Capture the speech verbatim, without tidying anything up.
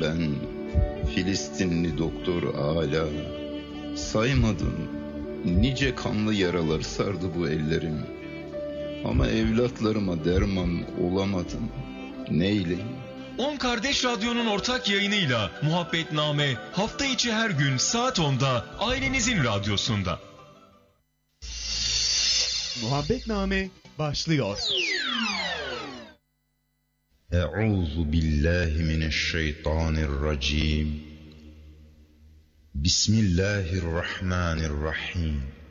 ben, Filistinli doktor Ala. Saymadın nice kanlı yaralar sardı bu ellerim. Ama evlatlarıma derman olamadım. Neyleyim? On Kardeş Radyo'nun ortak yayınıyla Muhabbetname hafta içi her gün saat onda ailenizin radyosunda. Muhabbetname başlıyor. Euzu billahi mineşşeytanirracim. Bismillahirrahmanirrahim.